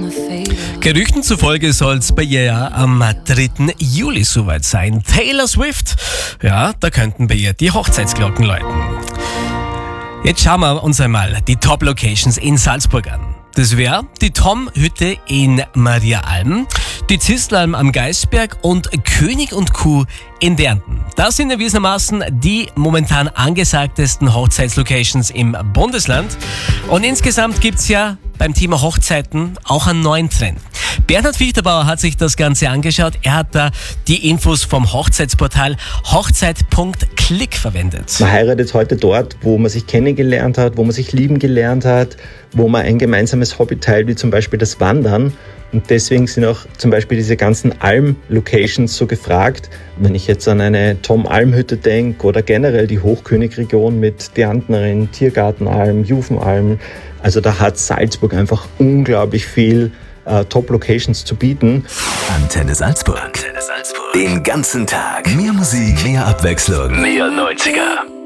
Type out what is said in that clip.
Gerüchten zufolge soll es bei ihr ja am 3. Juli soweit sein. Taylor Swift, ja, da könnten bei ihr die Hochzeitsglocken läuten. Jetzt schauen wir uns einmal die Top-Locations in Salzburg an. Das wäre die Tom-Hütte in Mariaalm, die Zistelalm am Geisberg und König und Kuh in Dernten. Das sind erwiesenermaßen die momentan angesagtesten Hochzeitslocations im Bundesland. Und insgesamt gibt's ja beim Thema Hochzeiten auch einen neuen Trend. Bernhard Fichterbauer hat sich das Ganze angeschaut. Er hat da die Infos vom Hochzeitsportal hochzeit.click verwendet. Man heiratet heute dort, wo man sich kennengelernt hat, wo man sich lieben gelernt hat, wo man ein gemeinsames Hobby teilt, wie zum Beispiel das Wandern. Und deswegen sind auch zum Beispiel diese ganzen Alm-Locations so gefragt. Wenn ich jetzt an eine Tom-Alm-Hütte denke oder generell die Hochkönig-Region mit Derntenerin, Tiergartenalm, Jufenalm. Also da hat Salzburg einfach unglaublich viel Top-Locations zu bieten. Antenne Salzburg. Den ganzen Tag. Mehr Musik, mehr Abwechslung. Mehr 90er.